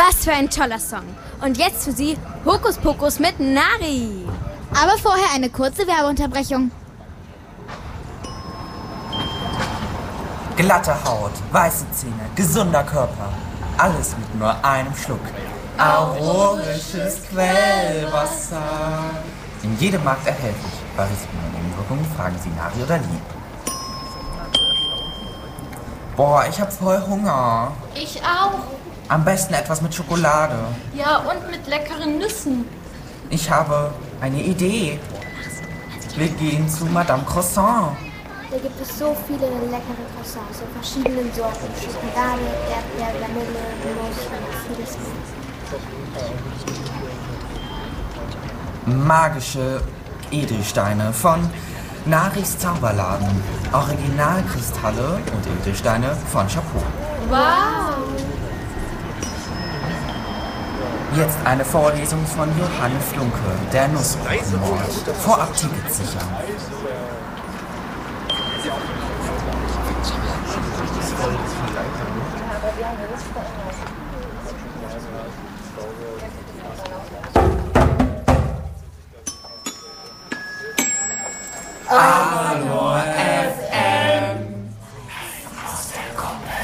Was für ein toller Song. Und jetzt für Sie Hokus Pokus mit Nari. Aber vorher eine kurze Werbeunterbrechung. Glatte Haut, weiße Zähne, gesunder Körper. Alles mit nur einem Schluck. Aurorisches Quellwasser. In jedem Markt erhältlich. Bei Risiken und Nebenwirkungen fragen Sie Nari oder Lee. Boah, ich hab voll Hunger. Ich auch. Am besten etwas mit Schokolade. Ja, und mit leckeren Nüssen. Ich habe eine Idee. Wir gehen zu Madame Croissant. Da gibt es so viele leckere Croissants in verschiedenen Sorten. Schokolade, Erdbeer, Vanille, Nuss und vieles mehr. Magische Edelsteine von Naris Zauberladen. Originalkristalle und Edelsteine von Chapeau. Wow. Jetzt eine Vorlesung von Johann Flunke, der Nussbruchenmord. Vorab Tickets sichern. Avalor FM. Aus der Kuppel.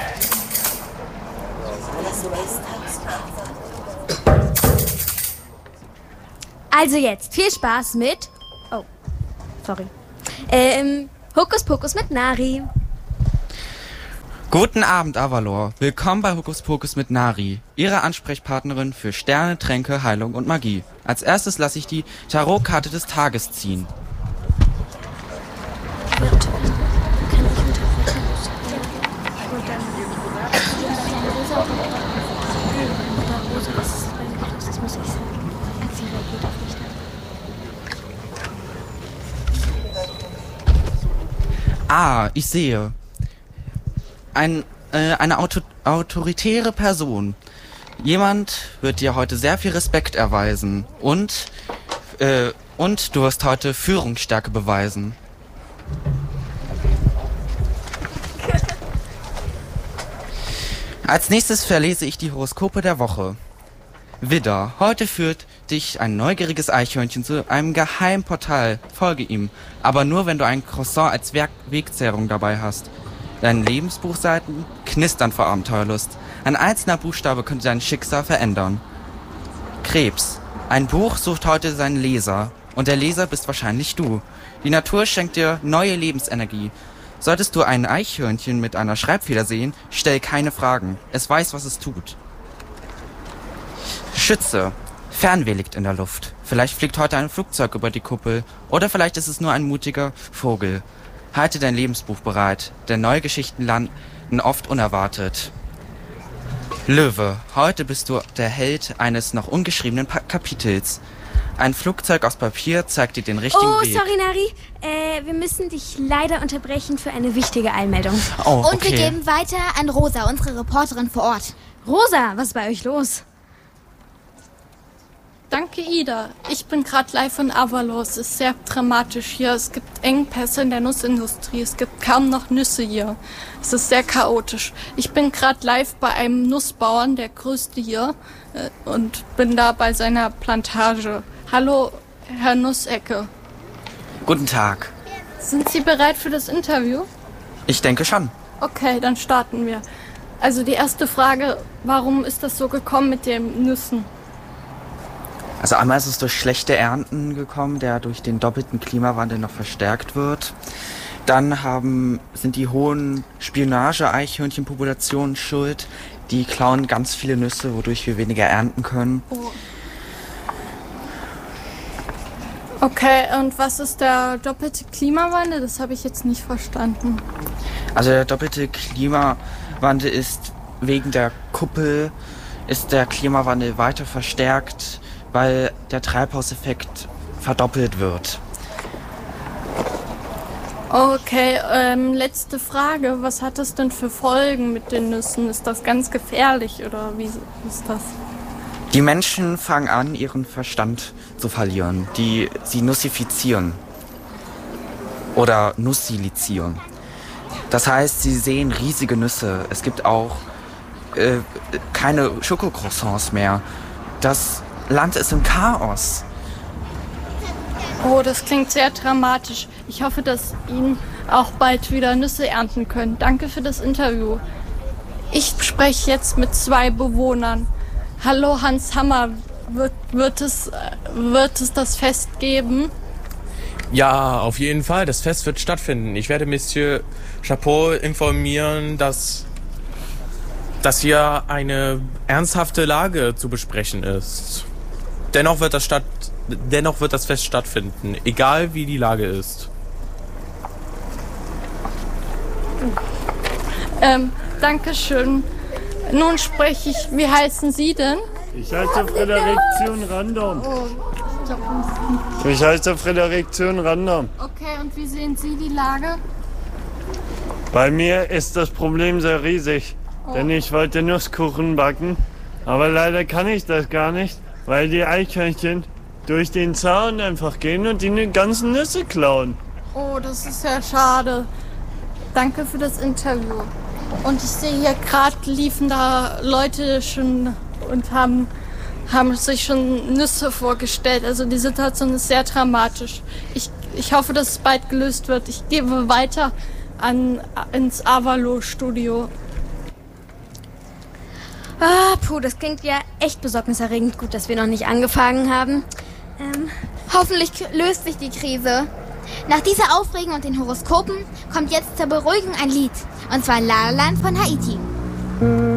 Also jetzt viel Spaß mit... Oh, sorry. Hokus Pokus mit Nari. Guten Abend, Avalor. Willkommen bei Hokus Pokus mit Nari, Ihre Ansprechpartnerin für Sterne, Tränke, Heilung und Magie. Als erstes lasse ich die Tarotkarte des Tages ziehen. Ah, ich sehe. Eine autoritäre Person. Jemand wird dir heute sehr viel Respekt erweisen und du wirst heute Führungsstärke beweisen. Als nächstes verlese ich die Horoskope der Woche. Widder, heute führt dich ein neugieriges Eichhörnchen zu einem geheimen Portal. Folge ihm, aber nur, wenn du ein Croissant als Wegzehrung dabei hast. Deine Lebensbuchseiten knistern vor Abenteuerlust. Ein einzelner Buchstabe könnte dein Schicksal verändern. Krebs, ein Buch sucht heute seinen Leser. Und der Leser bist wahrscheinlich du. Die Natur schenkt dir neue Lebensenergie. Solltest du ein Eichhörnchen mit einer Schreibfeder sehen, stell keine Fragen. Es weiß, was es tut. Schütze, Fernweh liegt in der Luft. Vielleicht fliegt heute ein Flugzeug über die Kuppel. Oder vielleicht ist es nur ein mutiger Vogel. Halte dein Lebensbuch bereit, denn neue Geschichten landen oft unerwartet. Löwe, heute bist du der Held eines noch ungeschriebenen Kapitels. Ein Flugzeug aus Papier zeigt dir den richtigen Weg. Oh, sorry, Nari. Wir müssen dich leider unterbrechen für eine wichtige Eilmeldung. Oh, okay. Und wir geben weiter an Rosa, unsere Reporterin vor Ort. Rosa, was ist bei euch los? Danke, Ida. Ich bin gerade live von Avalor. Es ist sehr dramatisch hier. Es gibt Engpässe in der Nussindustrie. Es gibt kaum noch Nüsse hier. Es ist sehr chaotisch. Ich bin gerade live bei einem Nussbauern, der größte hier, und bin da bei seiner Plantage. Hallo, Herr Nussecke. Guten Tag. Sind Sie bereit für das Interview? Ich denke schon. Okay, dann starten wir. Also die erste Frage, warum ist das so gekommen mit den Nüssen? Also einmal ist es durch schlechte Ernten gekommen, der durch den doppelten Klimawandel noch verstärkt wird. Dann sind die hohen Spionage-Eichhörnchenpopulationen schuld. Die klauen ganz viele Nüsse, wodurch wir weniger ernten können. Oh. Okay, und was ist der doppelte Klimawandel? Das habe ich jetzt nicht verstanden. Also der doppelte Klimawandel ist wegen der Kuppel, ist der Klimawandel weiter verstärkt, weil der Treibhauseffekt verdoppelt wird. Okay, letzte Frage. Was hat das denn für Folgen mit den Nüssen? Ist das ganz gefährlich oder wie ist das? Die Menschen fangen an, ihren Verstand zu verlieren. Sie nussifizieren oder nussilizieren. Das heißt, sie sehen riesige Nüsse. Es gibt auch keine Schokocroissants mehr. Das Land ist im Chaos. Oh, das klingt sehr dramatisch. Ich hoffe, dass Ihnen auch bald wieder Nüsse ernten können. Danke für das Interview. Ich spreche jetzt mit 2 Bewohnern. Hallo Hans Hammer, wird es das Fest geben? Ja, auf jeden Fall. Das Fest wird stattfinden. Ich werde Monsieur Chapeau informieren, dass hier eine ernsthafte Lage zu besprechen ist. Dennoch wird das Fest stattfinden, egal wie die Lage ist. Dankeschön. Nun spreche ich, wie heißen Sie denn? Ich heiße Frederik Thun Random. Ich heiße Frederik Thun Random. Okay, und wie sehen Sie die Lage? Bei mir ist das Problem sehr riesig, denn ich wollte Nusskuchen backen, aber leider kann ich das gar nicht, weil die Eichhörnchen durch den Zaun einfach gehen und die ganzen Nüsse klauen. Oh, das ist ja schade. Danke für das Interview. Und ich sehe hier gerade liefen da Leute schon und haben sich schon Nüsse vorgestellt. Also die Situation ist sehr dramatisch. Ich hoffe, dass es bald gelöst wird. Ich gebe weiter ins Avalo-Studio. Das klingt ja echt besorgniserregend. Gut, dass wir noch nicht angefangen haben. Hoffentlich löst sich die Krise. Nach dieser Aufregung und den Horoskopen kommt jetzt zur Beruhigung ein Lied. Und zwar La La Land von Haiti.